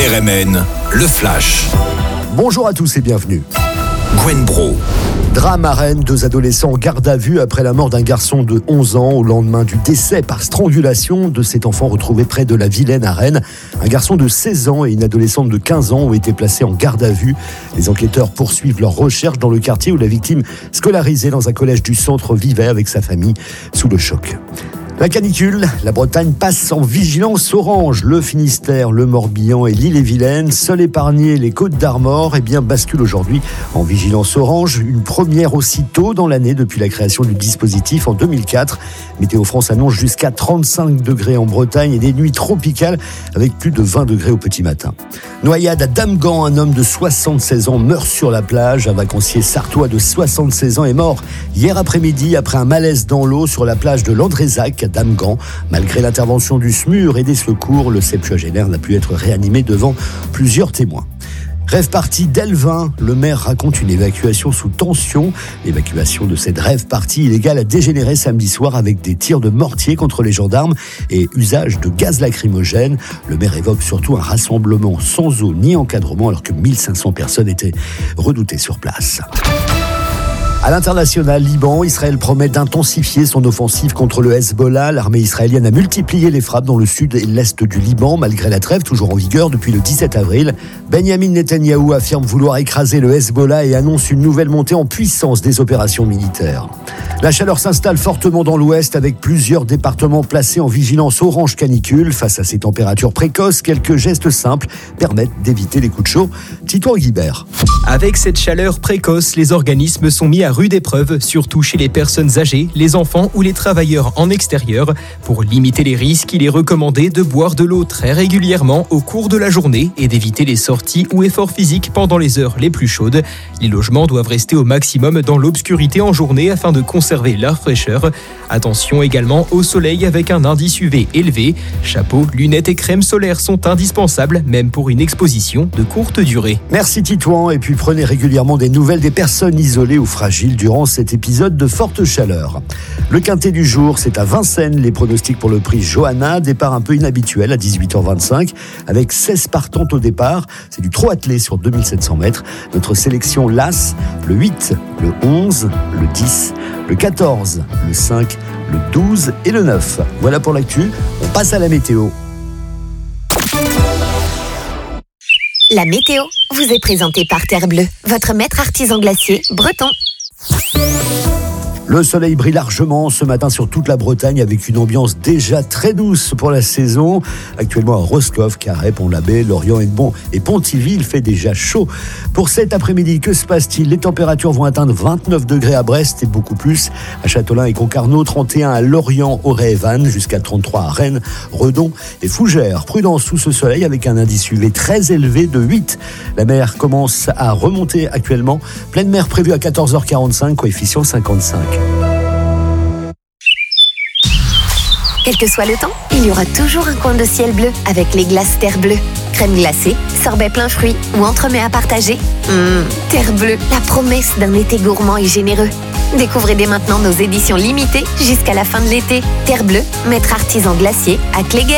RMN, le Flash. Bonjour à tous et bienvenue. Gwen Bro. Drame à Rennes, 2 adolescents en garde à vue après la mort d'un garçon de 11 ans au lendemain du décès par strangulation de cet enfant retrouvé près de la Vilaine à Rennes. Un garçon de 16 ans et une adolescente de 15 ans ont été placés en garde à vue. Les enquêteurs poursuivent leurs recherches dans le quartier où la victime, scolarisée dans un collège du centre, vivait avec sa famille sous le choc. La canicule, la Bretagne passe en vigilance orange. Le Finistère, le Morbihan et l'Ille-et-Vilaine, seuls épargnés les Côtes-d'Armor, basculent aujourd'hui en vigilance orange. Une première aussi tôt dans l'année depuis la création du dispositif en 2004. Météo France annonce jusqu'à 35 degrés en Bretagne et des nuits tropicales avec plus de 20 degrés au petit matin. Noyade à Damgan, un homme de 76 ans meurt sur la plage. Un vacancier sartois de 76 ans est mort hier après-midi après un malaise dans l'eau sur la plage de Landrézac. Damgan. Malgré l'intervention du SMUR et des secours, le septuagénaire n'a pu être réanimé devant plusieurs témoins. Rêve party d'Elvin, le maire raconte une évacuation sous tension. L'évacuation de cette rêve party illégale a dégénéré samedi soir avec des tirs de mortier contre les gendarmes et usage de gaz lacrymogène. Le maire évoque surtout un rassemblement sans eau ni encadrement alors que 1500 personnes étaient redoutées sur place. À l'international, Liban, Israël promet d'intensifier son offensive contre le Hezbollah. L'armée israélienne a multiplié les frappes dans le sud et l'est du Liban, malgré la trêve toujours en vigueur depuis le 17 avril. Benjamin Netanyahou affirme vouloir écraser le Hezbollah et annonce une nouvelle montée en puissance des opérations militaires. La chaleur s'installe fortement dans l'ouest avec plusieurs départements placés en vigilance orange canicule. Face à ces températures précoces, quelques gestes simples permettent d'éviter les coups de chaud. Tito Guibert. Avec cette chaleur précoce, les organismes sont mis à rude épreuve, surtout chez les personnes âgées, les enfants ou les travailleurs en extérieur. Pour limiter les risques, il est recommandé de boire de l'eau très régulièrement au cours de la journée et d'éviter les sorties ou efforts physiques pendant les heures les plus chaudes. Les logements doivent rester au maximum dans l'obscurité en journée afin de conserver leur fraîcheur. Attention également au soleil avec un indice UV élevé. Chapeau, lunettes et crème solaire sont indispensables, même pour une exposition de courte durée. Merci Titouan, et puis prenez régulièrement des nouvelles des personnes isolées ou fragiles durant cet épisode de forte chaleur. Le quintet du jour, c'est à Vincennes. Les pronostics pour le prix Johanna, départ un peu inhabituel à 18h25 avec 16 partantes au départ. C'est du trot attelé sur 2700 mètres. Notre sélection LAS, le 8, le 11, le 10, le 14, le 5, le 12 et le 9. Voilà pour l'actu, on passe à la météo. La météo vous est présentée par Terre Bleue, votre maître artisan glacier breton. Le soleil brille largement ce matin sur toute la Bretagne avec une ambiance déjà très douce pour la saison. Actuellement à Roscoff, Carhaix, Pont-l'Abbé, Lorient et Pontivy, il fait déjà chaud. Pour cet après-midi, que se passe-t-il ? Les températures vont atteindre 29 degrés à Brest et beaucoup plus à Châtelain et Concarneau, 31 à Lorient, Auray et Vannes, jusqu'à 33 à Rennes, Redon et Fougères. Prudence sous ce soleil avec un indice UV très élevé de 8. La mer commence à remonter actuellement. Pleine mer prévue à 14h45, coefficient 55. Quel que soit le temps, il y aura toujours un coin de ciel bleu avec les glaces Terre Bleue. Crème glacée, sorbet plein fruits ou entremets à partager. Terre Bleue, la promesse d'un été gourmand et généreux. Découvrez dès maintenant nos éditions limitées jusqu'à la fin de l'été. Terre Bleue, maître artisan glacier à Cléguer.